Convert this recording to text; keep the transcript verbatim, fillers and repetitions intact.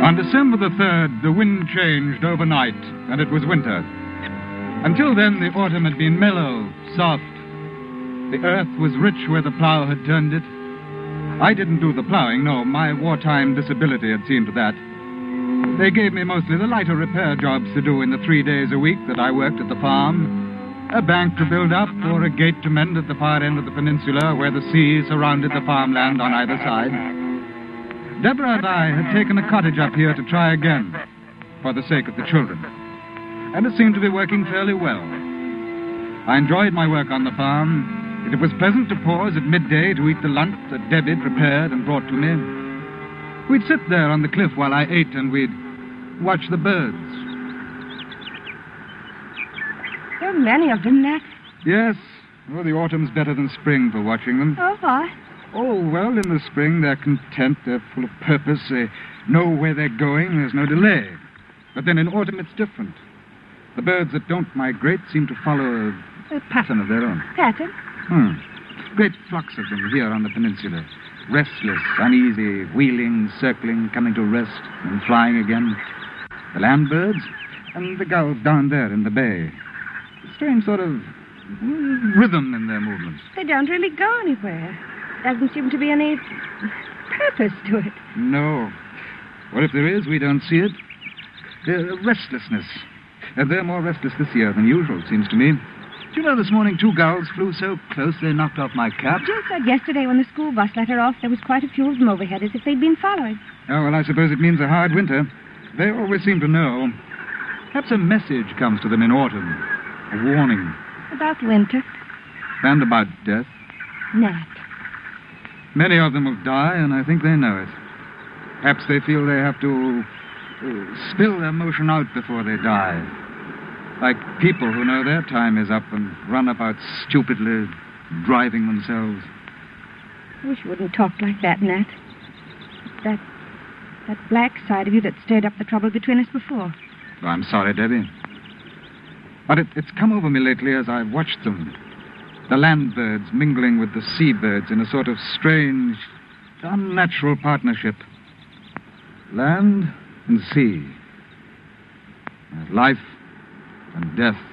On December the third, the wind changed overnight, and it was winter. Until then, the autumn had been mellow, soft. The earth was rich where the plow had turned it. I didn't do the plowing, no. My wartime disability had seen to that. They gave me mostly the lighter repair jobs to do in the three days a week that I worked at the farm. A bank to build up or a gate to mend at the far end of the peninsula where the sea surrounded the farmland on either side. Deborah and I had taken a cottage up here to try again, for the sake of the children. And it seemed to be working fairly well. I enjoyed my work on the farm. It was pleasant to pause at midday to eat the lunch that Debbie prepared and brought to me. We'd sit there on the cliff while I ate, and we'd watch the birds. There are many of them, Nat. Yes. Well, the autumn's better than spring for watching them. Oh, why? Oh, well, in the spring they're content, they're full of purpose, they know where they're going, there's no delay. But then in autumn it's different. The birds that don't migrate seem to follow a, a pattern of their own. Pattern? Hmm. Great flocks of them here on the peninsula. Restless, uneasy, wheeling, circling, coming to rest, and flying again. The land birds and the gulls down there in the bay. A strange sort of rhythm in their movements. They don't really go anywhere. Doesn't seem to be any purpose to it. No. Well, if there is, we don't see it. Uh, restlessness. Uh, they're more restless this year than usual, it seems to me. Do you know, this morning two gulls flew so close they knocked off my cap? Jill said yesterday when the school bus let her off, there was quite a few of them overhead, as if they'd been followed. Oh, well, I suppose it means a hard winter. They always seem to know. Perhaps a message comes to them in autumn. A warning. About winter. And about death. Nat. Many of them will die, and I think they know it. Perhaps they feel they have to uh, spill their emotion out before they die. Like people who know their time is up and run about stupidly, driving themselves. I wish you wouldn't talk like that, Nat. That, that black side of you that stirred up the trouble between us before. Oh, I'm sorry, Debbie. But it, it's come over me lately as I've watched them. The land birds mingling with the sea birds in a sort of strange, unnatural partnership. Land and sea. Life and death